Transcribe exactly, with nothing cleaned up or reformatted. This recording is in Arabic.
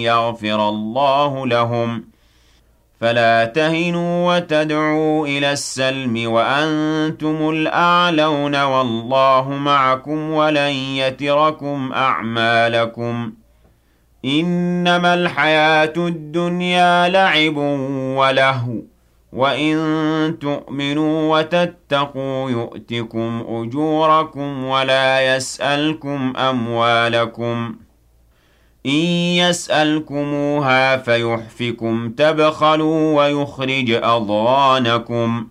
يغفر الله لهم فلا تهنوا وتدعوا إلى السلم وأنتم الأعلون والله معكم ولن يتركم أعمالكم إنما الحياة الدنيا لعب ولهو وإن تؤمنوا وتتقوا يؤتكم أجوركم ولا يسألكم أموالكم إن يسألكموها فيحفكم تبخلوا ويخرج أضغانكم